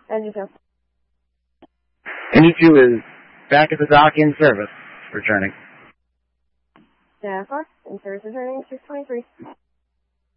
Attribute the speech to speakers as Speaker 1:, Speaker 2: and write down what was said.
Speaker 1: Engine 2.
Speaker 2: Engine 2 is back at the dock in service, returning.
Speaker 1: Staff in service returning 623.